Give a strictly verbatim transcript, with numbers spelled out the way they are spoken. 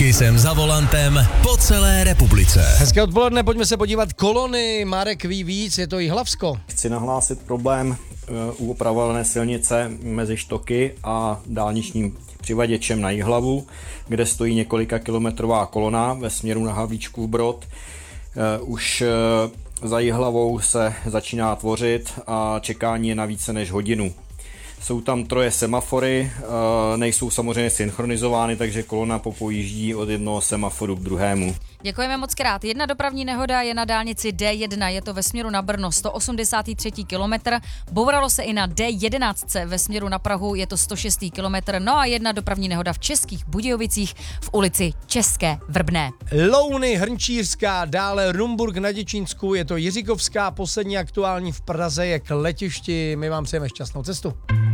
Kisem za volantem po celé republice. Hezké odpoledne, pojďme se podívat kolony. Marek ví víc, je to Jihlavsko. Chci nahlásit problém u opravované silnice mezi Štoky a dálničním přivaděčem na Jihlavu, kde stojí několika kilometrová kolona ve směru na Havlíčkův Brod. Už za Jihlavou se začíná tvořit a čekání je na více než hodinu. Jsou tam troje semafory, nejsou samozřejmě synchronizovány, takže kolona popojíždí od jednoho semaforu k druhému. Děkujeme moc krát. Jedna dopravní nehoda je na dálnici D jedna, je to ve směru na Brno, sto osmdesátý třetí kilometr. Bouralo se i na D jedenáct ve směru na Prahu, je to sto šestý kilometr. No a jedna dopravní nehoda v Českých Budějovicích v ulici České Vrbné. Louny, Hrnčířská, dále Rumburk na Děčínsku, je to Jiříkovská, poslední aktuální v Praze je k letišti. My vám přejeme šťastnou cestu.